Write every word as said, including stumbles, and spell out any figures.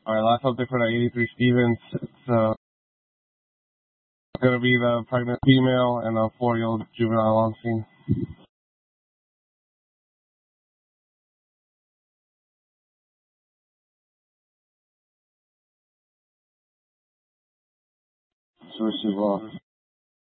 Alright, last update for the eighty-three Stevens. It's uh, gonna be the pregnant female and a four-year-old juvenile on scene. Source of law.